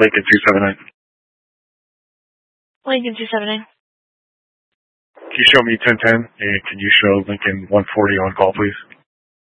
Lincoln 279. Lincoln 279. Can you show me 1010, and can you show Lincoln 140 on call, please?